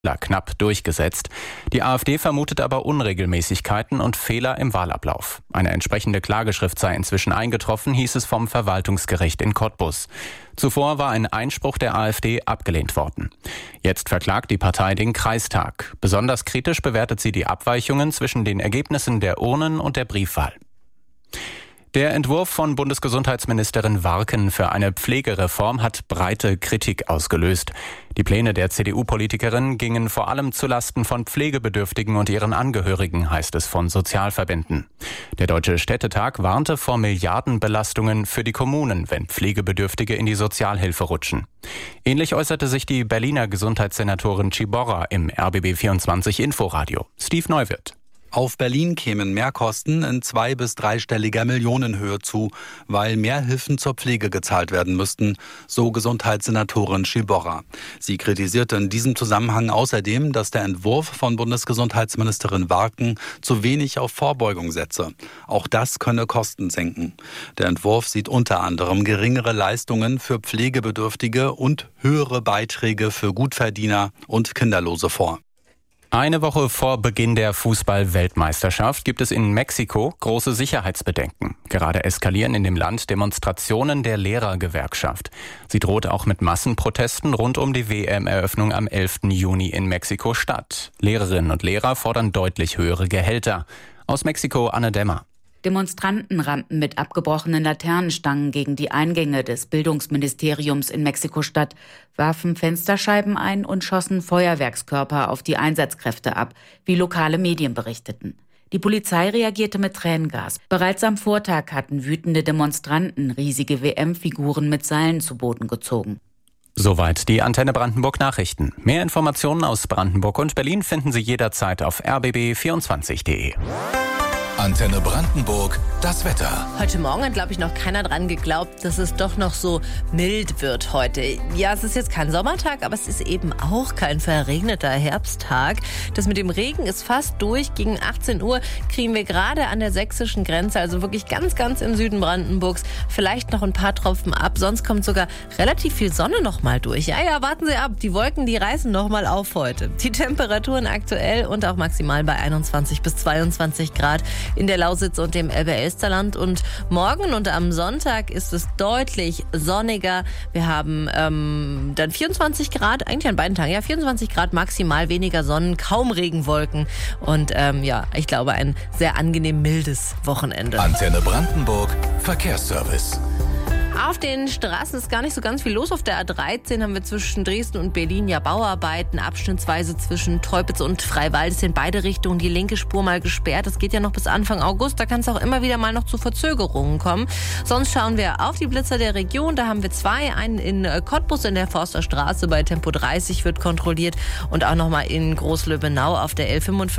knapp durchgesetzt. Die AfD vermutet aber Unregelmäßigkeiten und Fehler im Wahlablauf. Eine entsprechende Klageschrift sei inzwischen eingetroffen, hieß es vom Verwaltungsgericht in Cottbus. Zuvor war ein Einspruch der AfD abgelehnt worden. Jetzt verklagt die Partei den Kreistag. Besonders kritisch bewertet sie die Abweichungen zwischen den Ergebnissen der Urnen und der Briefwahl. Der Entwurf von Bundesgesundheitsministerin Warken für eine Pflegereform hat breite Kritik ausgelöst. Die Pläne der CDU-Politikerin gingen vor allem zulasten von Pflegebedürftigen und ihren Angehörigen, heißt es von Sozialverbänden. Der Deutsche Städtetag warnte vor Milliardenbelastungen für die Kommunen, wenn Pflegebedürftige in die Sozialhilfe rutschen. Ähnlich äußerte sich die Berliner Gesundheitssenatorin Ciborra im RBB24 Inforadio. Steve Neuwirth. Auf Berlin kämen Mehrkosten in 2- bis 3-stelliger Millionenhöhe zu, weil mehr Hilfen zur Pflege gezahlt werden müssten, so Gesundheitssenatorin Ciborra. Sie kritisierte in diesem Zusammenhang außerdem, dass der Entwurf von Bundesgesundheitsministerin Warken zu wenig auf Vorbeugung setze. Auch das könne Kosten senken. Der Entwurf sieht unter anderem geringere Leistungen für Pflegebedürftige und höhere Beiträge für Gutverdiener und Kinderlose vor. Eine Woche vor Beginn der Fußball-Weltmeisterschaft gibt es in Mexiko große Sicherheitsbedenken. Gerade eskalieren in dem Land Demonstrationen der Lehrergewerkschaft. Sie droht auch mit Massenprotesten rund um die WM-Eröffnung am 11. Juni in Mexiko-Stadt. Lehrerinnen und Lehrer fordern deutlich höhere Gehälter. Aus Mexiko Anne Dämmer. Demonstranten rannten mit abgebrochenen Laternenstangen gegen die Eingänge des Bildungsministeriums in Mexiko-Stadt, warfen Fensterscheiben ein und schossen Feuerwerkskörper auf die Einsatzkräfte ab, wie lokale Medien berichteten. Die Polizei reagierte mit Tränengas. Bereits am Vortag hatten wütende Demonstranten riesige WM-Figuren mit Seilen zu Boden gezogen. Soweit die Antenne Brandenburg Nachrichten. Mehr Informationen aus Brandenburg und Berlin finden Sie jederzeit auf rbb24.de. Antenne Brandenburg, das Wetter. Heute Morgen hat, glaube ich, noch keiner dran geglaubt, dass es doch noch so mild wird heute. Ja, es ist jetzt kein Sommertag, aber es ist eben auch kein verregneter Herbsttag. Das mit dem Regen ist fast durch. Gegen 18 Uhr kriegen wir gerade an der sächsischen Grenze, also wirklich ganz, ganz im Süden Brandenburgs, vielleicht noch ein paar Tropfen ab. Sonst kommt sogar relativ viel Sonne noch mal durch. Ja, warten Sie ab. Die Wolken, die reißen noch mal auf heute. Die Temperaturen aktuell und auch maximal bei 21 bis 22 Grad. In der Lausitz und dem Elbe-Elsterland. Und morgen und am Sonntag ist es deutlich sonniger. Wir haben dann 24 Grad, eigentlich an beiden Tagen, 24 Grad maximal, weniger Sonnen, kaum Regenwolken. Und ich glaube, ein sehr angenehm mildes Wochenende. Antenne Brandenburg, Verkehrsservice. Auf den Straßen ist gar nicht so ganz viel los. Auf der A13 haben wir zwischen Dresden und Berlin ja Bauarbeiten. Abschnittsweise zwischen Teupitz und Freiwald ist in beide Richtungen die linke Spur mal gesperrt. Das geht ja noch bis Anfang August. Da kann es auch immer wieder mal noch zu Verzögerungen kommen. Sonst schauen wir auf die Blitzer der Region. Da haben wir zwei. Einen in Cottbus in der Forsterstraße bei Tempo 30 wird kontrolliert. Und auch nochmal in Großlöbenau auf der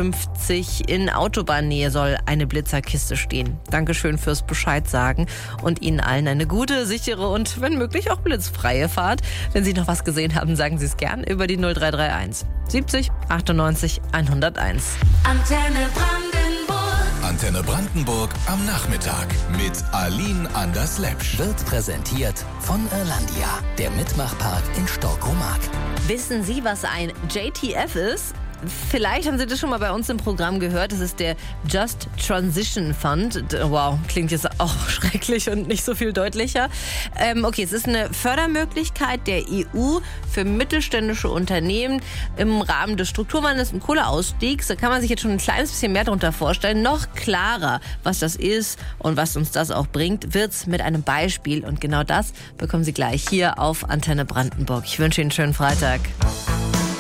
L55 in Autobahnnähe soll eine Blitzerkiste stehen. Dankeschön fürs Bescheid sagen und Ihnen allen eine gute, sichere und wenn möglich auch blitzfreie Fahrt. Wenn Sie noch was gesehen haben, sagen Sie es gern über die 0331 70 98 101. Antenne Brandenburg. Antenne Brandenburg am Nachmittag mit Aline Anders-Lepsch. Wird präsentiert von Irlandia, der Mitmachpark in Storkomark. Wissen Sie, was ein JTF ist? Vielleicht haben Sie das schon mal bei uns im Programm gehört. Das ist der Just Transition Fund. Wow, klingt jetzt auch schrecklich und nicht so viel deutlicher. Es ist eine Fördermöglichkeit der EU für mittelständische Unternehmen im Rahmen des Strukturwandels und Kohleausstiegs. Da kann man sich jetzt schon ein kleines bisschen mehr darunter vorstellen. Noch klarer, was das ist und was uns das auch bringt, wird's mit einem Beispiel. Und genau das bekommen Sie gleich hier auf Antenne Brandenburg. Ich wünsche Ihnen einen schönen Freitag.